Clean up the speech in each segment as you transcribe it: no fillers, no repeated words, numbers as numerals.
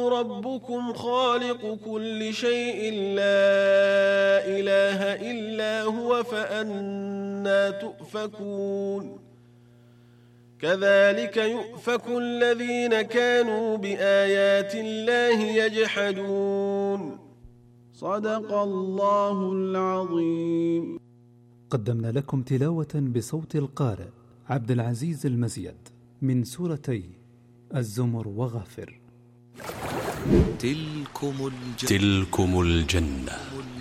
ربكم خالق كل شيء لا إله إلا هو فأنى تؤفكون كذلك يؤفك الذين كانوا بآيات الله يجحدون. صدق الله العظيم. قدمنا لكم تلاوة بصوت القارئ عبد العزيز المزيد من سورتي الزمر وغافر. تلكم الجنة.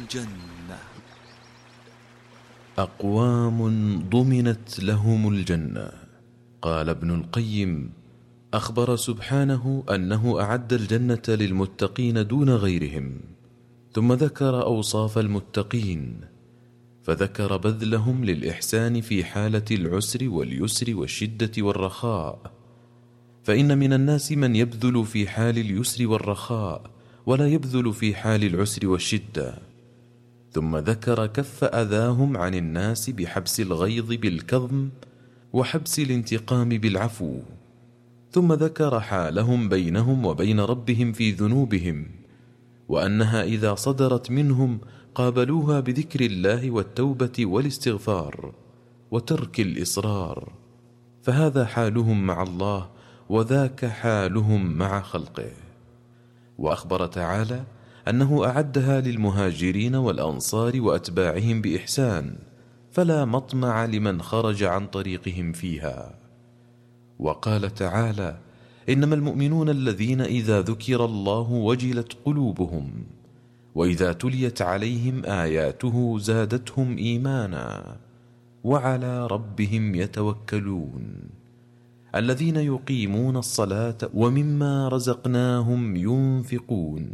أقوام ضمنت لهم الجنة. قال ابن القيم: أخبر سبحانه أنه أعد الجنة للمتقين دون غيرهم، ثم ذكر أوصاف المتقين، فذكر بذلهم للإحسان في حالة العسر واليسر والشدة والرخاء، فإن من الناس من يبذل في حال اليسر والرخاء ولا يبذل في حال العسر والشدة. ثم ذكر كف أذاهم عن الناس بحبس الغيظ بالكظم وحبس الانتقام بالعفو. ثم ذكر حالهم بينهم وبين ربهم في ذنوبهم، وأنها إذا صدرت منهم قابلوها بذكر الله والتوبة والاستغفار وترك الإصرار، فهذا حالهم مع الله وذاك حالهم مع خلقه. وأخبر تعالى أنه أعدها للمهاجرين والأنصار وأتباعهم بإحسان، فلا مطمع لمن خرج عن طريقهم فيها. وقال تعالى: إنما المؤمنون الذين إذا ذكر الله وجلت قلوبهم وإذا تليت عليهم آياته زادتهم إيمانا وعلى ربهم يتوكلون الذين يقيمون الصلاة ومما رزقناهم ينفقون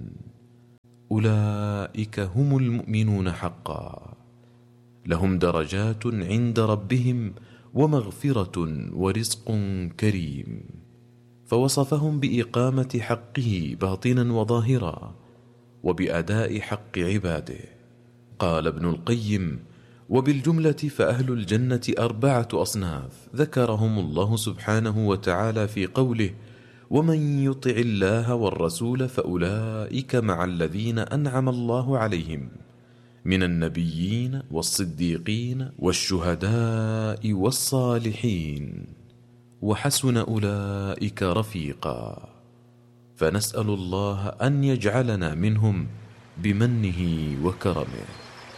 أولئك هم المؤمنون حقا، لهم درجات عند ربهم ومغفرة ورزق كريم. فوصفهم بإقامة حقه باطنا وظاهرا وبأداء حق عباده. قال ابن القيم: وبالجملة فأهل الجنة 4 أصناف ذكرهم الله سبحانه وتعالى في قوله: ومن يطع الله والرسول فأولئك مع الذين أنعم الله عليهم من النبيين والصديقين والشهداء والصالحين وحسن أولئك رفيقا. فنسأل الله أن يجعلنا منهم بمنه وكرمه.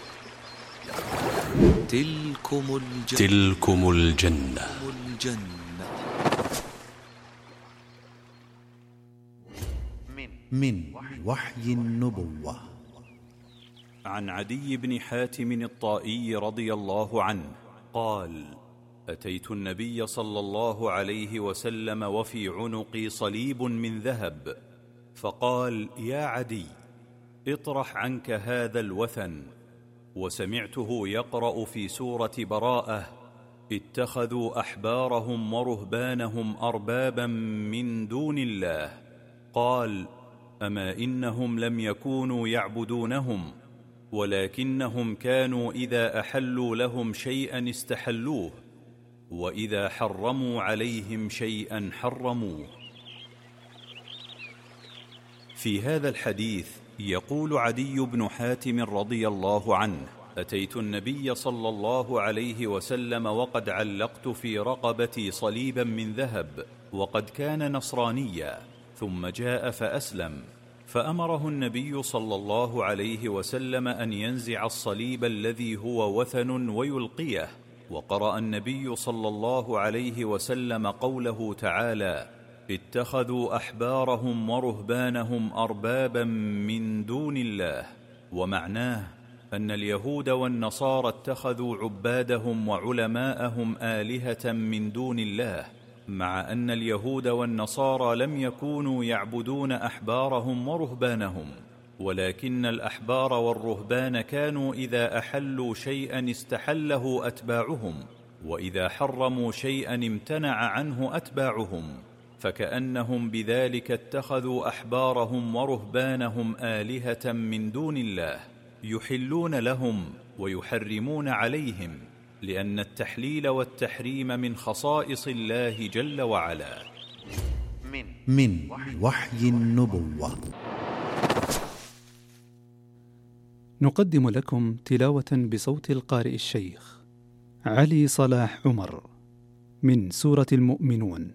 تلكم الجنة. من وحي النبوة. عن عدي بن حاتم الطائي رضي الله عنه قال: أتيت النبي صلى الله عليه وسلم وفي عنقي صليب من ذهب، فقال: يا عدي، اطرح عنك هذا الوثن. وسمعته يقرأ في سورة براءة: اتخذوا أحبارهم ورهبانهم أربابا من دون الله. قال: أما إنهم لم يكونوا يعبدونهم، ولكنهم كانوا إذا أحلوا لهم شيئا استحلوه، وإذا حرموا عليهم شيئا حرموه. في هذا الحديث يقول عدي بن حاتم رضي الله عنه: أتيت النبي صلى الله عليه وسلم وقد علقت في رقبتي صليبا من ذهب، وقد كان نصرانيا، ثم جاء فأسلم، فأمره النبي صلى الله عليه وسلم أن ينزع الصليب الذي هو وثن ويلقيه. وقرأ النبي صلى الله عليه وسلم قوله تعالى: اتخذوا أحبارهم ورهبانهم أربابا من دون الله. ومعناه أن اليهود والنصارى اتخذوا عبادهم وعلماءهم آلهة من دون الله، مع أن اليهود والنصارى لم يكونوا يعبدون أحبارهم ورهبانهم، ولكن الأحبار والرهبان كانوا إذا أحلوا شيئا استحله أتباعهم، وإذا حرموا شيئا امتنع عنه أتباعهم، فكأنهم بذلك اتخذوا أحبارهم ورهبانهم آلهة من دون الله، يحلون لهم ويحرمون عليهم، لأن التحليل والتحريم من خصائص الله جل وعلا. من وحي النبوة. نقدم لكم تلاوة بصوت القارئ الشيخ علي صلاح عمر من سورة المؤمنون.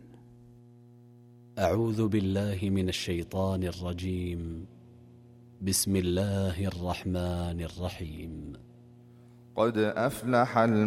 أعوذ بالله من الشيطان الرجيم. بسم الله الرحمن الرحيم. قد أفلح